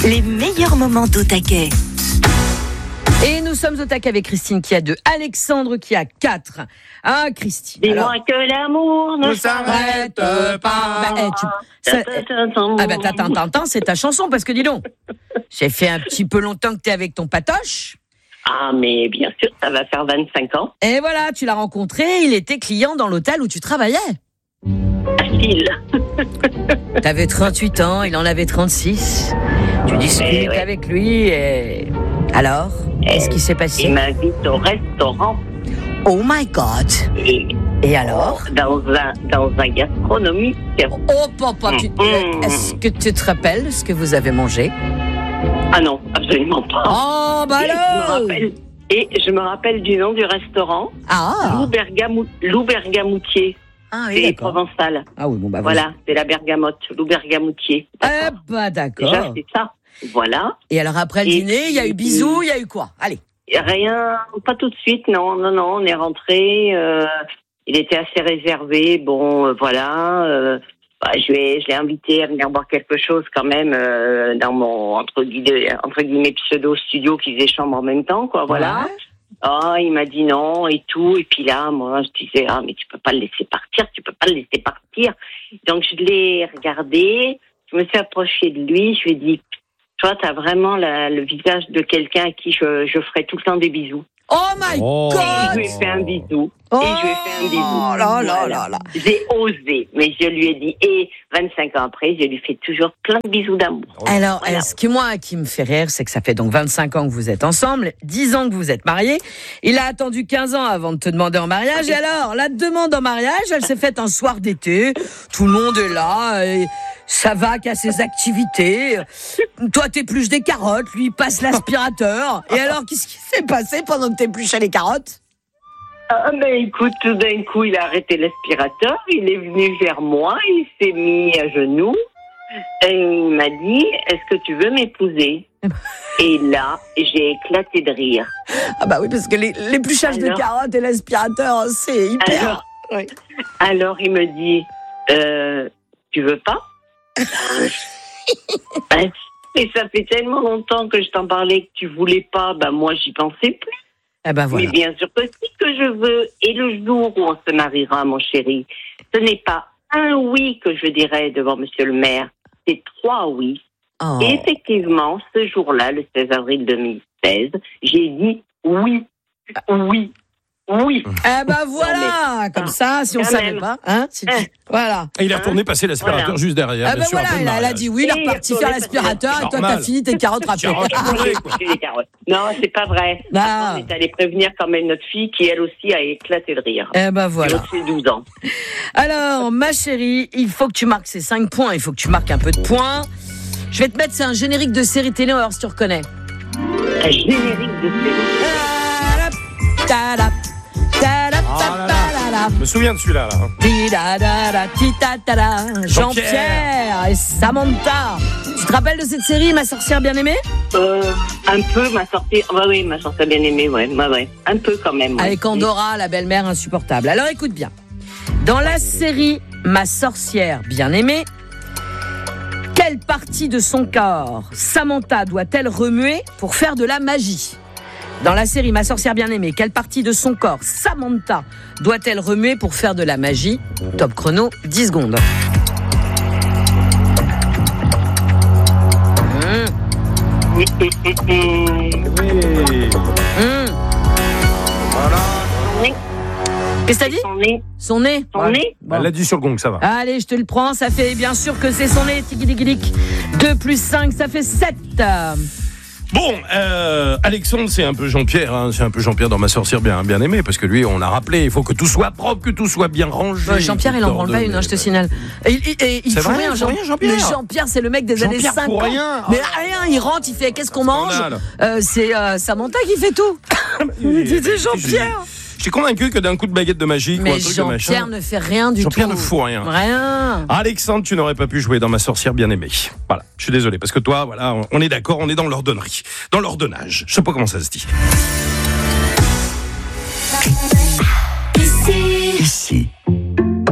Les meilleurs moments d'Au Taquet. Et nous sommes au taquet avec Christine qui a 2, Alexandre qui a 4. Ah, Christine. Dis-moi alors... que l'amour ne s'arrête pas. Attends, c'est ta chanson parce que dis donc, j'ai fait un petit peu longtemps que t'es avec ton patoche. Ah, mais bien sûr, ça va faire 25 ans. Et voilà, tu l'as rencontré, il était client dans l'hôtel où tu travaillais. Facile. T'avais 38 ans, il en avait 36. Tu discutes avec lui et... Alors, qu'est-ce qui s'est passé? Il m'invite au restaurant. Oh my God! Et alors? Dans un gastronomique. Oh papa, est-ce que tu te rappelles ce que vous avez mangé? Ah non, absolument pas. Oh bah alors! Je me rappelle du nom du restaurant. Ah! Loup Bergamoutier. Ah oui, c'est d'accord. provençal. Ah oui, bon bah voilà, c'est la bergamote, Loup Bergamoutier. Eh bah d'accord. Déjà, c'est ça. Voilà. Et alors après le dîner, il y a eu bisous, il y a eu quoi? Allez. Rien, pas tout de suite, non, on est rentré. Il était assez réservé. Bon, voilà. Je l'ai invité à venir boire quelque chose quand même dans mon entre guillemets pseudo studio qui faisait chambre en même temps, quoi. Voilà. Ouais. Oh, il m'a dit non et tout. Et puis là, moi, je disais mais tu peux pas le laisser partir. Donc je l'ai regardé. Je me suis approchée de lui. Je lui ai dit, toi, t'as vraiment le visage de quelqu'un à qui je ferais tout le temps des bisous. Oh my God! Et je lui ai fait un bisou. Oh là. J'ai osé, mais je lui ai dit, et 25 ans après, je lui fais toujours plein de bisous d'amour. Alors, ce qui me fait rire, c'est que ça fait donc 25 ans que vous êtes ensemble, 10 ans que vous êtes mariés. Il a attendu 15 ans avant de te demander en mariage. Et alors, la demande en mariage, elle s'est faite un soir d'été. Tout le monde est là. Et ça va qu'à ses activités. Toi, t'épluches des carottes, lui, il passe l'aspirateur. Et alors, qu'est-ce qui s'est passé pendant que t'épluchais les carottes? Ah, ben écoute, tout d'un coup, il a arrêté l'aspirateur, il est venu vers moi, il s'est mis à genoux, et il m'a dit, est-ce que tu veux m'épouser? Et là, j'ai éclaté de rire. Ah bah oui, parce que l'épluchage de carottes et l'aspirateur, c'est hyper... Alors, il me dit, tu veux pas? Et ça fait tellement longtemps que je t'en parlais que tu voulais pas, moi j'y pensais plus. Eh ben voilà. Mais bien sûr que si que je veux, et le jour où on se mariera, mon chéri, ce n'est pas un oui que je dirai devant monsieur le maire, c'est 3 oui. Oh. Et effectivement, ce jour-là, le 16 avril 2016, j'ai dit oui. Eh ben voilà, comme ça, si on savait pas, hein, voilà. Et il est retourné passer l'aspirateur juste derrière. Ah ben voilà, elle a dit oui, il est reparti faire l'aspirateur, et toi t'as fini tes carottes râpées. Non, c'est pas vrai. On est allé prévenir quand même notre fille qui elle aussi a éclaté de rire. Eh ben voilà. Elle a 12 ans. Alors, ma chérie, il faut que tu marques ces 5 points, il faut que tu marques un peu de points. Je vais te mettre, c'est un générique de série télé, on va voir si tu reconnais. Un générique de série. Je me souviens de celui-là. Jean-Pierre et Samantha. Tu te rappelles de cette série, Ma sorcière bien-aimée? Un peu, ma sorcière bien-aimée, ouais. Un peu quand même. Ouais. Avec Andorra, la belle-mère insupportable. Alors écoute bien. Dans la série Ma sorcière bien-aimée, quelle partie de son corps Samantha doit-elle remuer pour faire de la magie? Dans la série Ma sorcière bien-aimée, quelle partie de son corps Samantha doit-elle remuer pour faire de la magie? Top chrono, 10 secondes. Oui. Voilà. Qu'est-ce que t'as dit? Son nez. Son nez. Bon. Elle l'a dit sur le gong, ça va. Allez, je te le prends, ça fait bien sûr que c'est son nez. Tigui-digui-dic. 2 plus 5, ça fait 7. Bon, Alexandre, c'est un peu Jean-Pierre, hein, c'est un peu Jean-Pierre dans Ma sorcière bien-aimée, parce que lui, on l'a rappelé, il faut que tout soit propre, que tout soit bien rangé. Jean-Pierre, il en branle pas une, je te signale. Il faut rien, Jean-Pierre. Mais Jean-Pierre, c'est le mec des années 50. Pour rien. Mais rien, il rentre, il fait qu'est-ce qu'on mange? C'est Samantha qui fait tout. C'est Jean-Pierre. Je suis convaincu que d'un coup de baguette de magie, mais Jean-Pierre ne fait rien du tout. Jean-Pierre ne fout rien. Alexandre, tu n'aurais pas pu jouer dans Ma sorcière bien-aimée. Voilà, je suis désolé, parce que toi, voilà, on est d'accord, on est dans l'ordonnerie, dans l'ordonnage. Je sais pas comment ça se dit.